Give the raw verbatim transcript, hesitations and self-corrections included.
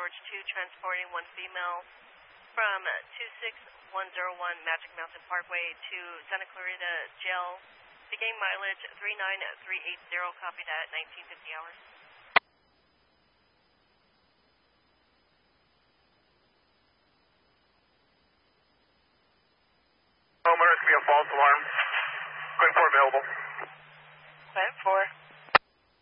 George two, transporting one female from two six one zero one Magic Mountain Parkway to Santa Clarita Jail. Beginning mileage three nine three eight zero, copied at nineteen fifty hours. Homeowner, it's going to be a false alarm. Going for available.